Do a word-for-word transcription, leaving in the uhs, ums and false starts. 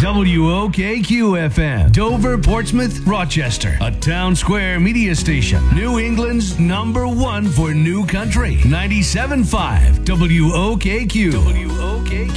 W O K Q F M, Dover, Portsmouth, Rochester, a town square media station. New England's number one for new country. ninety-seven point five W O K Q. W O K Q.